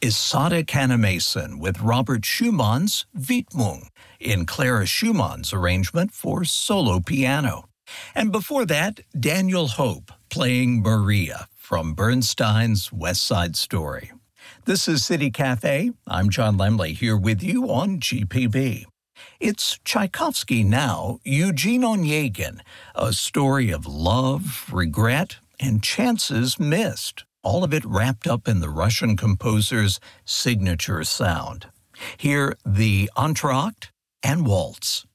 Isadora Kannemason with Robert Schumann's Widmung in Clara Schumann's arrangement for solo piano. And before that, Daniel Hope playing Maria from Bernstein's West Side Story. This is City Cafe. I'm John Lemley here with you on GPB. It's Tchaikovsky now, Eugene Onegin, a story of love, regret, and chances missed, all of it wrapped up in the Russian composer's signature sound. Here, the entr'acte and waltz.